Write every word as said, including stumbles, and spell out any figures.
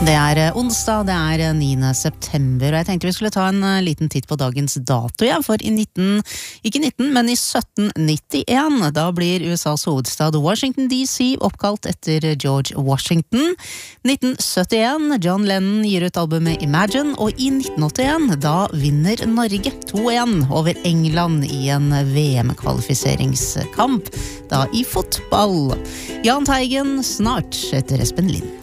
Det er onsdag, det er niende september, og jeg tenkte vi skulle ta en liten titt på dagens dato, ja, for i nitten, ikke nitten, men i sytten nittien, da blir U S A's hovedstad Washington D C oppkalt etter George Washington. nitten syttien, John Lennon gir ut albumet Imagine, og i nitten åttien, da vinner Norge to en over England i en V M-kvalifiseringskamp, da i fotball. Jahn Teigen snart etter Espen Lind.